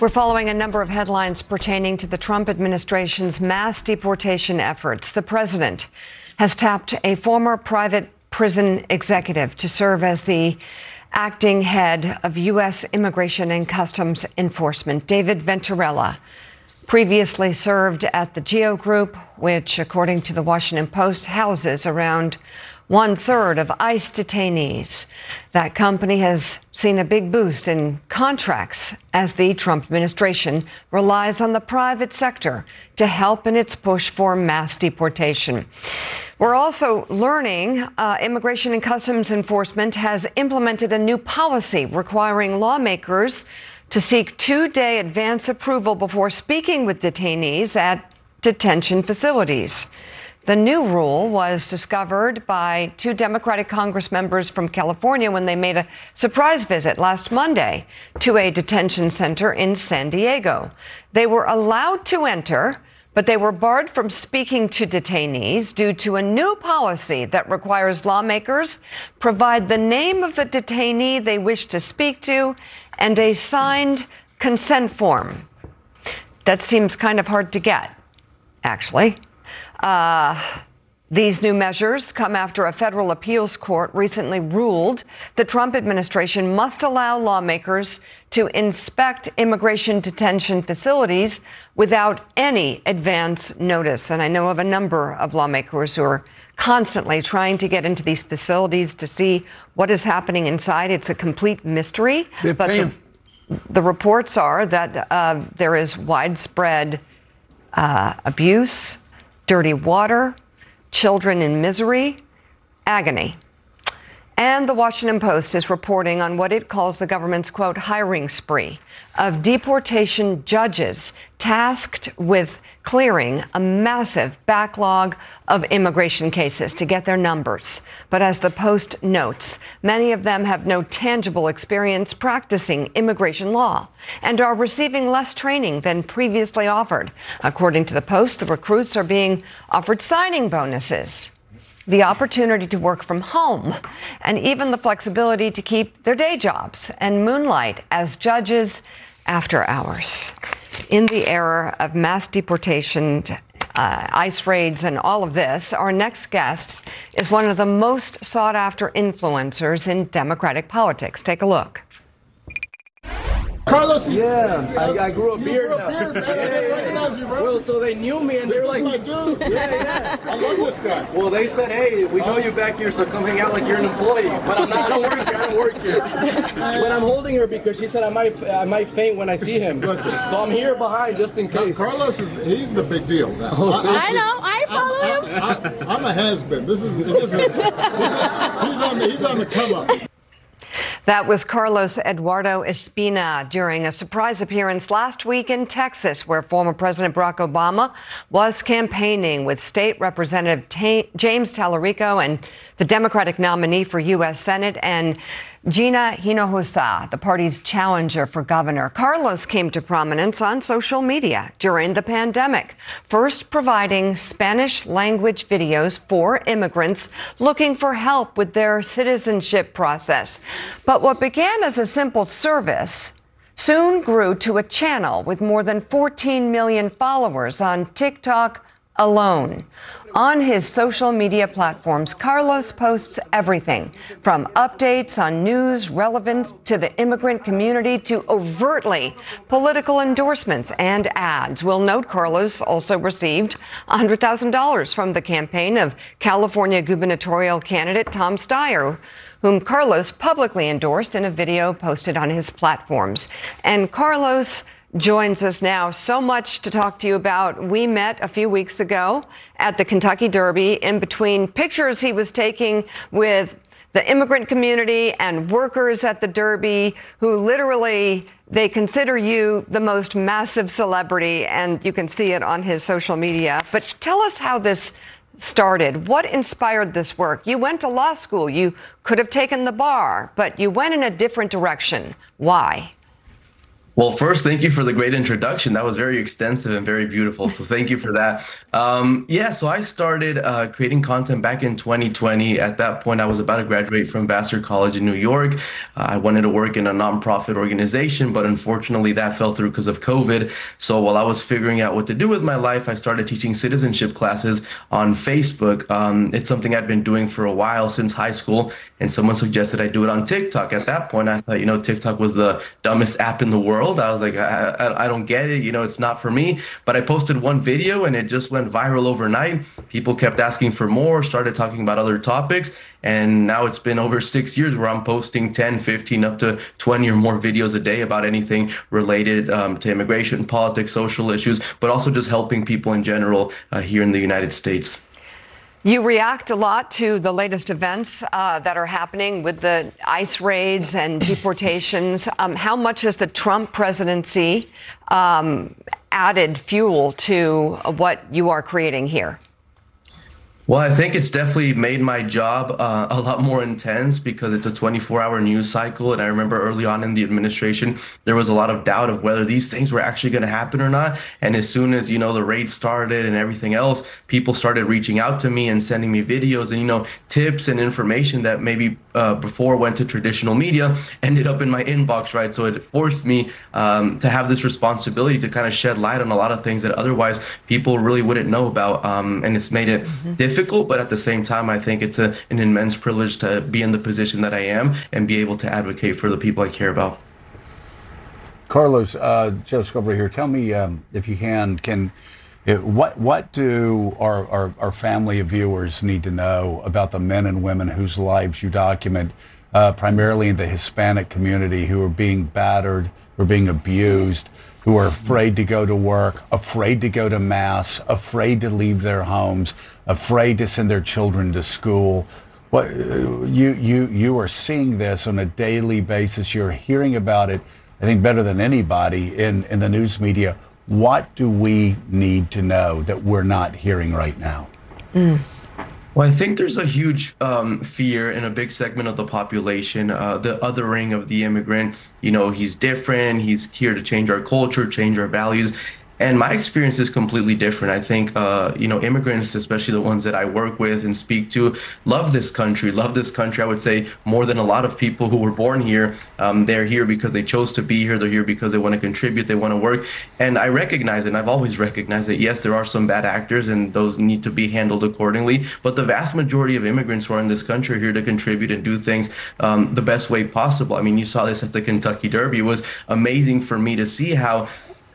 We're following a number of headlines pertaining to the Trump administration's mass deportation efforts. The president has tapped a former private prison executive to serve as the acting head of U.S. Immigration and Customs Enforcement. David Venturella previously served at the GEO Group, which, according to the Washington Post, houses around 1/3 of ICE detainees. That company has seen a big boost in contracts as the Trump administration relies on the private sector to help in its push for mass deportation. We're also learning Immigration and Customs Enforcement has implemented a new policy requiring lawmakers to seek 2-day advance approval before speaking with detainees at detention facilities. The new rule was discovered by 2 Democratic Congress members from California when they made a surprise visit last Monday to a detention center in San Diego. They were allowed to enter, but they were barred from speaking to detainees due to a new policy that requires lawmakers provide the name of the detainee they wish to speak to and a signed consent form. That seems kind of hard to get, actually. These new measures come after a federal appeals court recently ruled the Trump administration must allow lawmakers to inspect immigration detention facilities without any advance notice. And I know of a number of lawmakers who are constantly trying to get into these facilities to see what is happening inside. It's a complete mystery. But the reports are that there is widespread abuse, dirty water, children in misery, agony. And the Washington Post is reporting on what it calls the government's, quote, hiring spree of deportation judges tasked with clearing a massive backlog of immigration cases to get their numbers. But as the Post notes, many of them have no tangible experience practicing immigration law and are receiving less training than previously offered. According to the Post, the recruits are being offered signing bonuses, the opportunity to work from home, and even the flexibility to keep their day jobs and moonlight as judges after hours. In the era of mass deportation, ICE raids, and all of this, our next guest is one of the most sought-after influencers in Democratic politics. Take a look. Carlos, I grew a beard now. Recognize you, bro. Well, so they knew me and they're like, my dude. yeah. I love this guy. Well, they said, hey, we know you back here, so come hang out like you're an employee. But I'm not. I don't work here. But I'm holding her because she said I might faint when I see him. Listen. So I'm here behind just in case. Carlos he's the big deal. Now, I know. I follow him. I'm a has-been. He's on the come up. That was Carlos Eduardo Espina during a surprise appearance last week in Texas, where former President Barack Obama was campaigning with State Representative James Tallarico and the Democratic nominee for U.S. Senate, and Gina Hinojosa, the party's challenger for governor. Carlos came to prominence on social media during the pandemic, first providing Spanish-language videos for immigrants looking for help with their citizenship process. But what began as a simple service soon grew to a channel with more than 14 million followers on TikTok alone. On his social media platforms, Carlos posts everything from updates on news relevant to the immigrant community to overtly political endorsements and ads. We'll note Carlos also received $100,000 from the campaign of California gubernatorial candidate Tom Steyer, whom Carlos publicly endorsed in a video posted on his platforms. And Carlos joins us now. So much to talk to you about. We met a few weeks ago at the Kentucky Derby. In between pictures he was taking with the immigrant community and workers at the Derby, who literally, they consider you the most massive celebrity, and you can see it on his social media. But tell us how this started. What inspired this work? You went to law school. You could have taken the bar, but you went in a different direction. Why? Well, first, thank you for the great introduction. That was very extensive and very beautiful. So thank you for that. Yeah, so I started creating content back in 2020. At that point, I was about to graduate from Vassar College in New York. I wanted to work in a nonprofit organization, but unfortunately that fell through because of COVID. So while I was figuring out what to do with my life, I started teaching citizenship classes on Facebook. It's something I'd been doing for a while since high school, and someone suggested I do it on TikTok. At that point, I thought, TikTok was the dumbest app in the world. I was like, I don't get it. It's not for me. But I posted one video and it just went viral overnight. People kept asking for more, started talking about other topics. And now it's been over 6 years where I'm posting 10, 15, up to 20 or more videos a day about anything related to immigration, politics, social issues, but also just helping people in general here in the United States. You react a lot to the latest events that are happening with the ICE raids and deportations. How much has the Trump presidency added fuel to what you are creating here? Well, I think it's definitely made my job a lot more intense because it's a 24-hour news cycle. And I remember early on in the administration, there was a lot of doubt of whether these things were actually going to happen or not. And as soon as, the raid started and everything else, people started reaching out to me and sending me videos and, tips and information that maybe before went to traditional media ended up in my inbox, right? So it forced me to have this responsibility to kind of shed light on a lot of things that otherwise people really wouldn't know about. And it's made it difficult, but at the same time, I think it's an immense privilege to be in the position that I am and be able to advocate for the people I care about. Carlos, Joe Scarborough here. Tell me, if you what do our family of viewers need to know about the men and women whose lives you document, primarily in the Hispanic community, who are being battered, who are being abused, who are afraid to go to work, afraid to go to mass, afraid to leave their homes, afraid to send their children to school? What you are seeing this on a daily basis. You're hearing about it, I think, better than anybody in the news media. What do we need to know that we're not hearing right now? Well, I think there's a huge fear in a big segment of the population, the othering of the immigrant. He's different. He's here to change our culture, change our values. And my experience is completely different. I think, immigrants, especially the ones that I work with and speak to, love this country. I would say more than a lot of people who were born here. They're here because they chose to be here. They're here because they want to contribute. They want to work. And I recognize it, and I've always recognized that, yes, there are some bad actors and those need to be handled accordingly. But the vast majority of immigrants who are in this country are here to contribute and do things the best way possible. I mean, you saw this at the Kentucky Derby. It was amazing for me to see how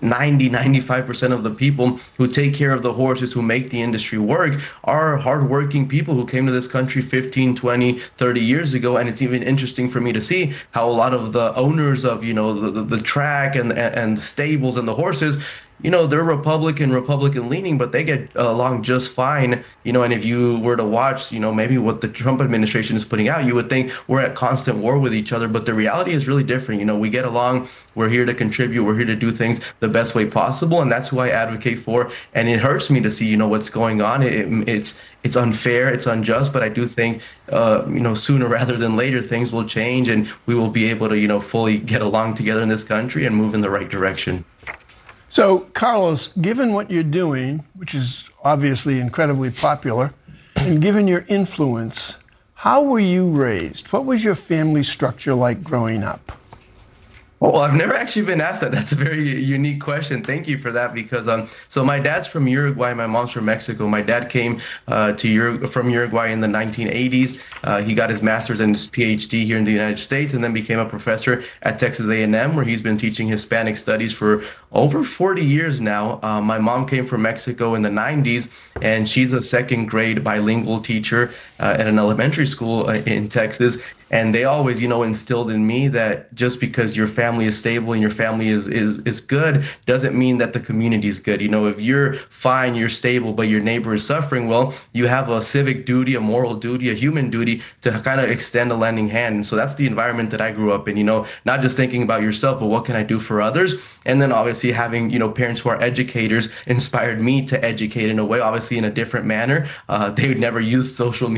95% of the people who take care of the horses, who make the industry work, are hardworking people who came to this country 15, 20, 30 years ago. And it's even interesting for me to see how a lot of the owners of, the track and the stables and the horses, they're Republican leaning, but they get along just fine, and if you were to watch, maybe what the Trump administration is putting out, you would think we're at constant war with each other. But the reality is really different. We get along. We're here to contribute. We're here to do things the best way possible. And that's who I advocate for. And it hurts me to see, what's going on. It's unfair. It's unjust. But I do think, sooner rather than later, things will change and we will be able to, fully get along together in this country and move in the right direction. So, Carlos, given what you're doing, which is obviously incredibly popular, and given your influence, how were you raised? What was your family structure like growing up? Well, I've never actually been asked that. That's a very unique question. Thank you for that, because so my dad's from Uruguay, my mom's from Mexico. My dad came from Uruguay in the 1980s. He got his master's and his PhD here in the United States, and then became a professor at Texas A&M, where he's been teaching Hispanic studies for over 40 years now. My mom came from Mexico in the 90s, and she's a second grade bilingual teacher at an elementary school in Texas. And they always, instilled in me that just because your family is stable and your family is good doesn't mean that the community is good. If you're fine, you're stable, but your neighbor is suffering, well, you have a civic duty, a moral duty, a human duty to kind of extend a lending hand. And so that's the environment that I grew up in, not just thinking about yourself, but what can I do for others? And then obviously having, parents who are educators inspired me to educate in a way, obviously in a different manner. They would never use social media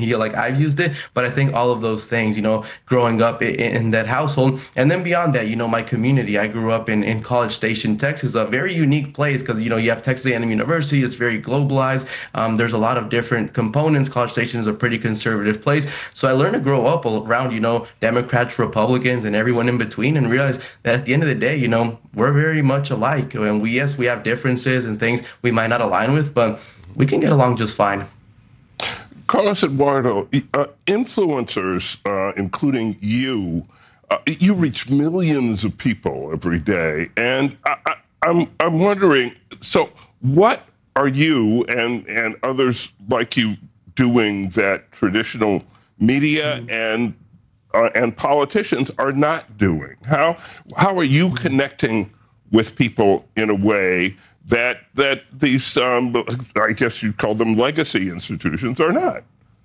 media like I've used it, but I think all of those things, growing up in that household, and then beyond that, my community. I grew up in College Station, Texas, a very unique place because, you have Texas A&M University. It's very globalized. There's a lot of different components. College Station is a pretty conservative place. So I learned to grow up around, Democrats, Republicans, and everyone in between, and realize that at the end of the day, we're very much alike. And we have differences and things we might not align with, but we can get along just fine. Carlos Eduardo, influencers, including you reach millions of people every day, and I'm wondering. So, what are you and others like you doing that traditional media and politicians are not doing? How are you connecting with people in a way that these, I guess you'd call them legacy institutions, are not?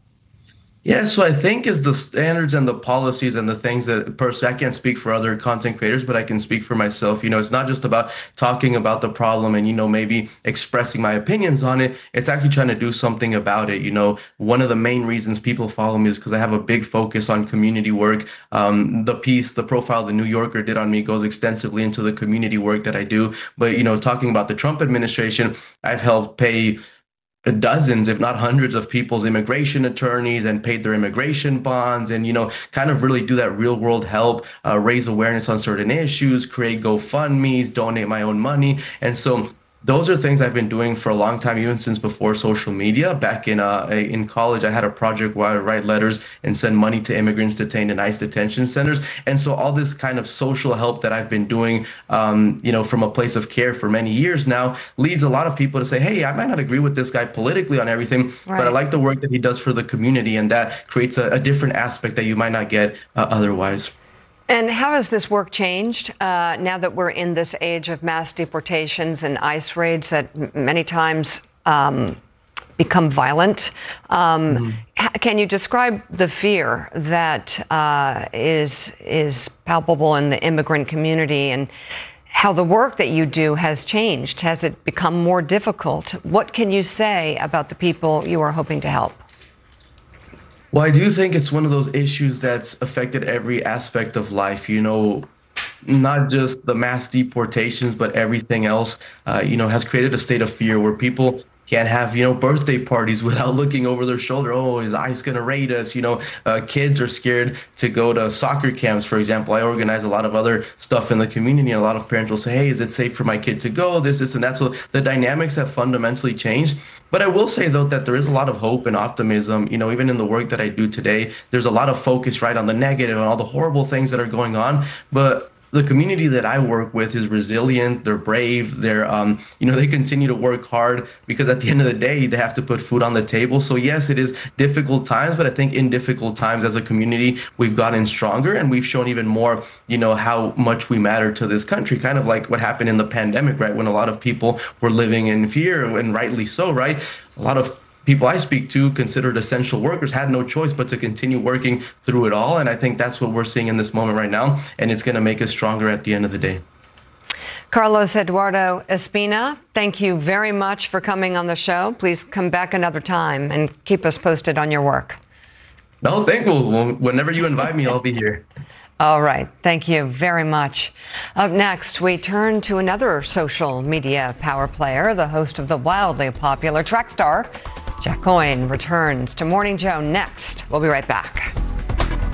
Yeah, so I think is the standards and the policies and the things that personally, I can't speak for other content creators, but I can speak for myself. It's not just about talking about the problem and, maybe expressing my opinions on it. It's actually trying to do something about it. One of the main reasons people follow me is because I have a big focus on community work. The profile the New Yorker did on me goes extensively into the community work that I do. But, talking about the Trump administration, I've helped pay dozens, if not hundreds of people's immigration attorneys and paid their immigration bonds and, kind of really do that real world help, raise awareness on certain issues, create GoFundMes, donate my own money. And so those are things I've been doing for a long time, even since before social media. Back in college, I had a project where I would write letters and send money to immigrants detained in ICE detention centers. And so all this kind of social help that I've been doing, from a place of care for many years now, leads a lot of people to say, hey, I might not agree with this guy politically on everything, right, but I like the work that he does for the community. And that creates a different aspect that you might not get otherwise. And how has this work changed now that we're in this age of mass deportations and ICE raids that many times become violent? Can you describe the fear that is palpable in the immigrant community and how the work that you do has changed? Has it become more difficult? What can you say about the people you are hoping to help? Well, I do think it's one of those issues that's affected every aspect of life, not just the mass deportations, but everything else, has created a state of fear where people can't have, birthday parties without looking over their shoulder. Oh, is ICE going to raid us? Kids are scared to go to soccer camps, for example. I organize a lot of other stuff in the community, and a lot of parents will say, hey, is it safe for my kid to go? This, and that. So the dynamics have fundamentally changed. But I will say, though, that there is a lot of hope and optimism, even in the work that I do today. There's a lot of focus, right, on the negative and all the horrible things that are going on. But the community that I work with is resilient. They're brave. They're, they continue to work hard because at the end of the day, they have to put food on the table. So yes, it is difficult times, but I think in difficult times as a community, we've gotten stronger and we've shown even more, how much we matter to this country, kind of like what happened in the pandemic, right? When a lot of people were living in fear, and rightly so, right? A lot of people I speak to considered essential workers had no choice but to continue working through it all. And I think that's what we're seeing in this moment right now. And it's going to make us stronger at the end of the day. Carlos Eduardo Espina, thank you very much for coming on the show. Please come back another time and keep us posted on your work. No, thank you. Whenever you invite me, I'll be here. All right. Thank you very much. Up next, we turn to another social media power player, the host of the wildly popular track star. Jack Coyne returns to Morning Joe next. We'll be right back.